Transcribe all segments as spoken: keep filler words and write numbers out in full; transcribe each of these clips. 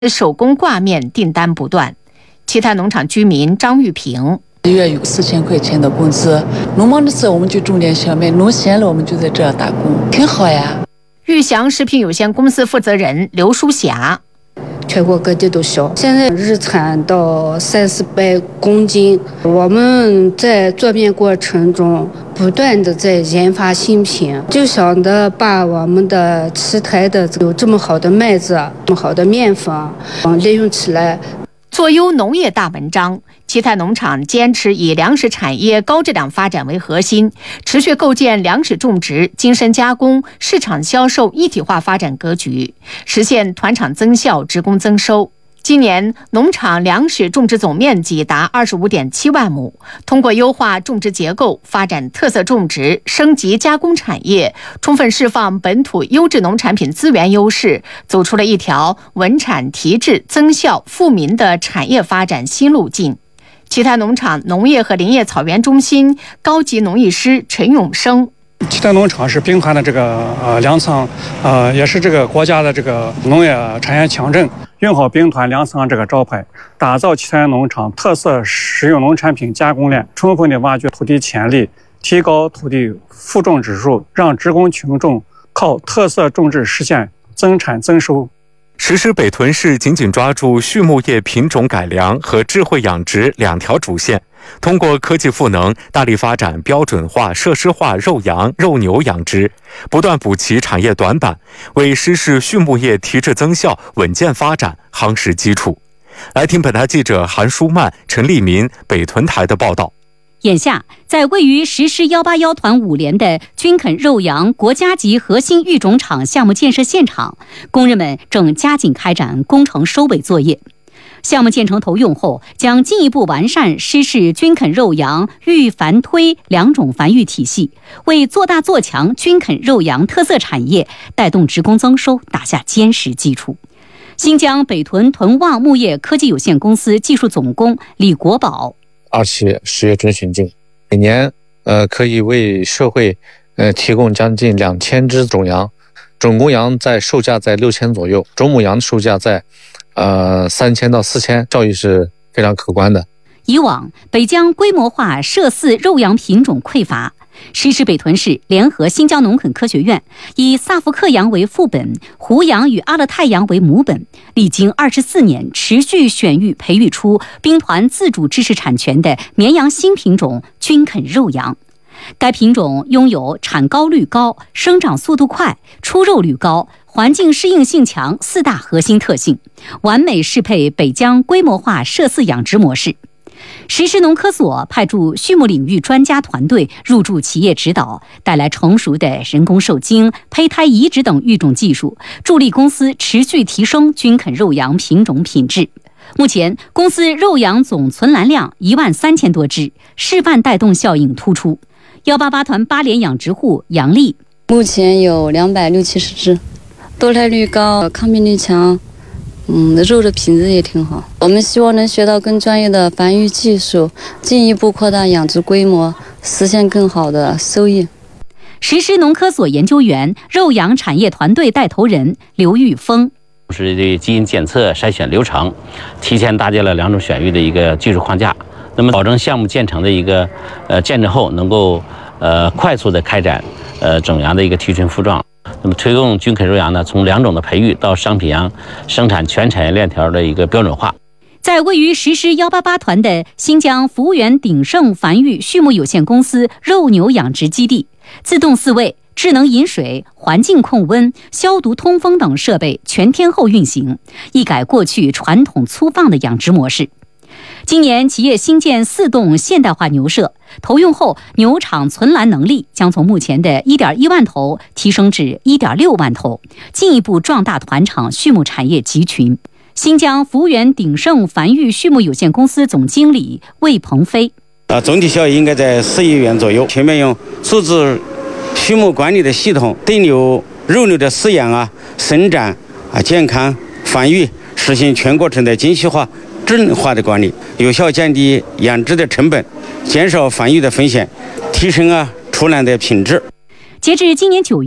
手工挂面订单不断。其他农场居民张玉平。 一月有四千块钱的工资，农忙的时候我们就种点小麦，农闲了我们就在这儿打工，挺好呀。 玉祥食品有限公司负责人刘淑霞。 全国各地都销，现在日产到三四百公斤。我们在做面过程中不断的在研发新品，就想着把我们的奇台的有这么好的麦子、这么好的面粉，嗯，利用起来。 做优农业大文章，其他农场坚持以粮食产业高质量发展为核心，持续构建粮食种植、精深加工、市场销售一体化发展格局，实现团场增效、职工增收。今年农场粮食种植总面积达 二十五点七万亩，通过优化种植结构，发展特色种植，升级加工产业，充分释放本土优质农产品资源优势，走出了一条稳产提质、增效富民的产业发展新路径。其他农场农业和林业草原中心高级农艺师陈永生。 其他农场是兵团的这个呃粮仓，呃也是这个国家的这个农业产业强镇，用好兵团粮仓这个招牌，打造其他农场特色食用农产品加工链，充分的挖掘土地潜力，提高土地复种指数，让职工群众靠特色种植实现增产增收。 实施北屯市紧紧抓住畜牧业品种改良和智慧养殖两条主线，通过科技赋能，大力发展标准化、设施化肉羊、肉牛养殖，不断补齐产业短板，为实施畜牧业提质增效、稳健发展夯实基础。来听本台记者韩舒曼、陈立民北屯台的报道。 眼下，在位于实施一八一团五连的均肯肉羊国家级核心育种场项目建设现场，工人们正加紧开展工程收尾作业。项目建成投用后，将进一步完善施氏均肯肉羊育繁推两种繁育体系，为做大做强均肯肉羊特色产业、带动职工增收打下坚实基础。新疆北屯屯旺牧业科技有限公司技术总工李国宝。 二期十月准许金，每年呃可以为社会呃提供将近两千只种羊，种公羊在售价在六千左右，种母羊售价在呃三千到四千，效益是非常可观的。 以往北疆规模化涉饲肉羊品种匮乏，实施北屯市联合新疆农垦科学院，以萨福克羊为副本，胡羊与阿勒泰羊为母本，历经二十四年，持续选育培育出兵团自主知识产权的绵阳新品种均肯肉羊。该品种拥有产高率高、生长速度快、出肉率高、环境适应性强四大核心特性，完美适配北疆规模化涉饲养殖模式。实施农科所派驻畜牧领域专家团队入驻企业指导，带来成熟的人工受精、胚胎移植等育种技术，助力公司持续提升均肯肉羊品种品质。目前，公司肉羊总存栏量一万三千多只，示范带动效应突出。一八八团八连养殖户杨丽， 目前有两百六七十只，多胎率高，抗病率强。嗯，肉的品质也挺好。我们希望能学到更专业的繁育技术，进一步扩大养殖规模，实现更好的收益。 实施农科所研究员、肉羊产业团队带头人刘玉峰， 是对基因检测筛选流程提前搭建了两种选育的一个技术框架，那么保证项目建成的一个呃建成后能够呃快速的开展呃种羊的一个提纯复壮。那么推动均肯肉羊呢，从两种的培育到商品羊生产全产业链条的一个标准化。 在位于实施一八八团的新疆服务员鼎盛繁育畜牧有限公司肉牛养殖基地，自动饲喂、智能饮水、环境控温、消毒通风等设备全天候运行，一改过去传统粗放的养殖模式。今年企业新建四栋现代化牛舍，投用后牛场存栏能力将从目前的 一点一万头提升至 一点六万头，进一步壮大团场畜牧产业集群。新疆服务员鼎盛繁育畜牧有限公司总经理魏鹏飞， 啊，总体效益应该在十亿元左右。全面用数字畜牧管理的系统，对牛、肉牛的饲养啊、生长啊、健康、繁育，实行全过程的精细化、智能化的管理，有效降低养殖的成本，减少繁育的风险，提升啊出栏的品质。 截至今年九月，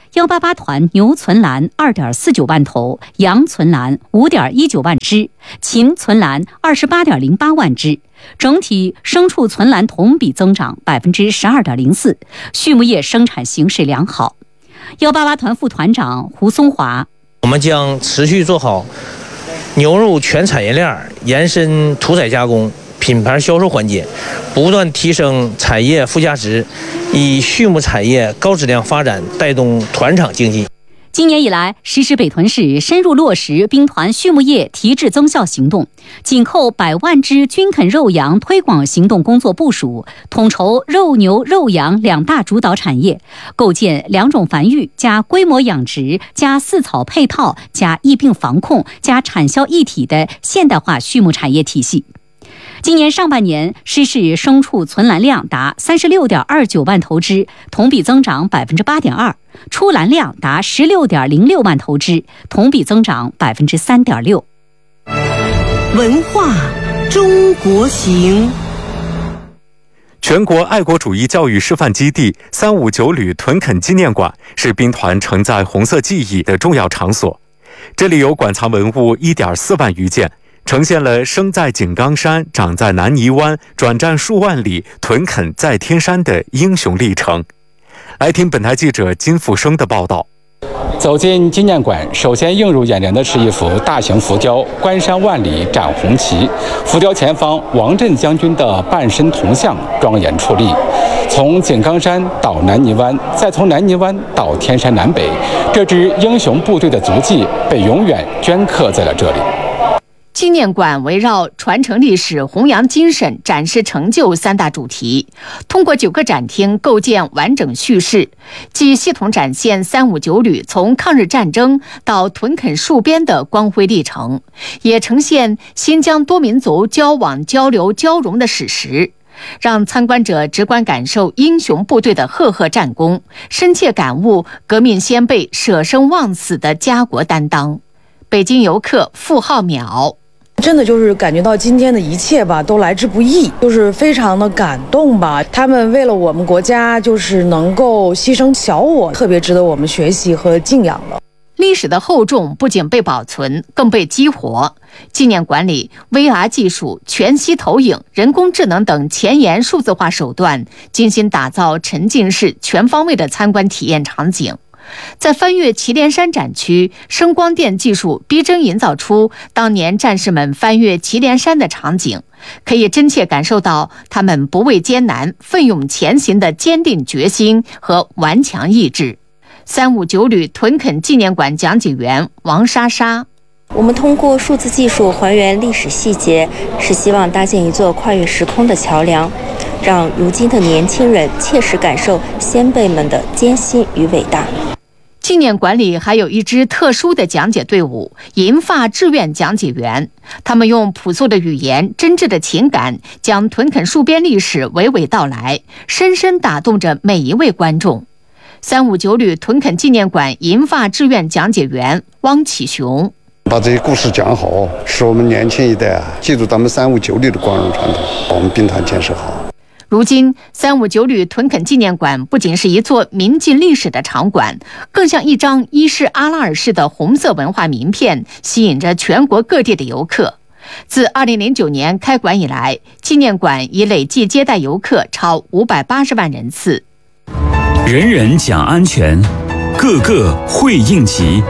幺八八团牛存栏二点四九万头，羊存栏五点一九万只，禽存栏二十八点零八万只。整体牲畜存栏同比增长百分之十二点零四，畜牧业生产形势良好。幺八八团副团长胡松华， 我们将持续做好牛肉全产业链延伸屠宰加工、品牌销售环节，不断提升产业附加值，以畜牧产业高质量发展带动团场经济。 今年以来，实施北屯市深入落实兵团畜牧业提质增效行动、紧扣百万只均肯肉羊推广行动工作部署，统筹肉牛、肉羊两大主导产业，构建两种繁育加规模养殖加饲草配套加疫病防控加产销一体的现代化畜牧产业体系。今年上半年，实施牲畜存栏量达三十六点二九万头只，同比增长百分之八点二；出栏量达十六点零六万头只，同比增长百分之三点六。 文化中国行。 全国爱国主义教育示范基地三五九旅屯垦纪念馆是兵团承载红色记忆的重要场所，这里有馆藏文物一点四万余件，呈现了生在井冈山、长在南泥湾、转战数万里、屯垦在天山的英雄历程。来听本台记者金富生的报道。 走进纪念馆，首先映入眼帘的是一幅大型浮雕“关山万里展红旗”。浮雕前方，王震将军的半身铜像庄严矗立。从井冈山到南泥湾，再从南泥湾到天山南北，这支英雄部队的足迹被永远镌刻在了这里。 纪念馆围绕传承历史、弘扬精神、展示成就三大主题，通过九个展厅构建完整叙事，既系统展现三五九旅从抗日战争到屯垦戍边的光辉历程，也呈现新疆多民族交往、交流、交融的史实，让参观者直观感受英雄部队的赫赫战功，深切感悟革命先辈舍生忘死的家国担当。北京游客付浩淼， 真的就是感觉到今天的一切吧，都来之不易，就是非常的感动吧。他们为了我们国家，就是能够牺牲小我，特别值得我们学习和敬仰的。 历史的厚重不仅被保存，更被激活。纪念馆里 V R 技术、全息投影、人工智能等前沿数字化手段，精心打造沉浸式、全方位的参观体验场景。在翻越祁连山展区，声光电技术逼真营造出当年战士们翻越祁连山的场景，可以真切感受到他们不畏艰难、奋勇前行的坚定决心和顽强意志。三五九旅屯垦纪念馆讲解员王莎莎， 我们通过数字技术还原历史细节，是希望搭建一座跨越时空的桥梁，让如今的年轻人切实感受先辈们的艰辛与伟大。 纪念馆里还有一支特殊的讲解队伍——银发志愿讲解员，他们用朴素的语言、真挚的情感，将屯垦戍边历史娓娓道来，深深打动着每一位观众。三五九旅屯垦纪念馆银发志愿讲解员汪启雄， 把这些故事讲好，使我们年轻一代啊记住咱们三五九旅的光荣传统，把我们兵团建设好。 如今，三五九旅屯垦纪念馆不仅是一座铭记历史的场馆，更像一张伊式阿拉尔式的红色文化名片，吸引着全国各地的游客。自二零零九年开馆以来，纪念馆已累计接待游客超五百八十万人次。 人人讲安全，个个会应急。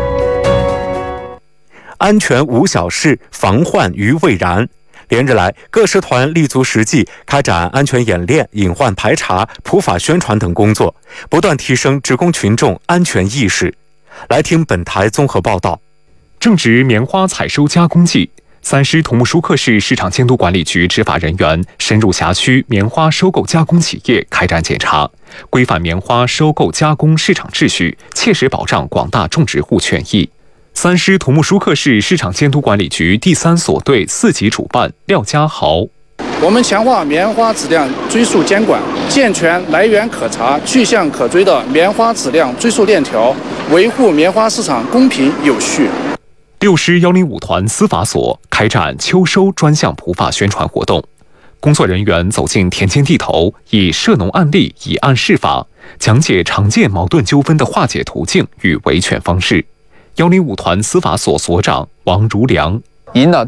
安全无小事，防患于未然。连日来，各师团立足实际，开展安全演练、隐患排查、普法宣传等工作，不断提升职工群众安全意识。来听本台综合报道。 正值棉花采收加工季，三师土木舒克市市场监督管理局执法人员深入辖区棉花收购加工企业开展检查，规范棉花收购加工市场秩序，切实保障广大种植户权益。三师土木舒克市市场监督管理局第三所队四级主办廖家豪， 我们强化棉花质量追溯监管，健全来源可查、去向可追的棉花质量追溯链条，维护棉花市场公平有序。 六师幺零五团司法所开展秋收专项普法宣传活动，工作人员走进田间地头，以涉农案例以案释法， 讲解常见矛盾纠纷的化解途径与维权方式。幺零五团司法所所长王如良。 引导